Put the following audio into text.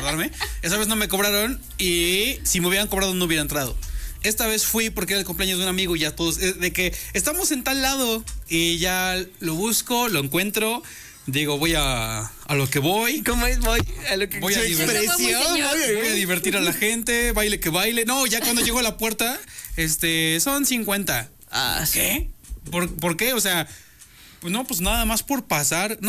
acordarme. Esa vez no me cobraron y si me hubieran cobrado no hubiera entrado. Esta vez fui porque era el cumpleaños de un amigo y ya todos, de que estamos en tal lado y ya lo busco, lo encuentro, digo, voy a lo que voy. ¿Cómo es? Voy a lo que Voy a voy a divertir a la gente, baile que baile. No, ya cuando llego a la puerta, son 50. Ah, ¿Qué? ¿Por qué? O sea, pues no, pues nada más por pasar.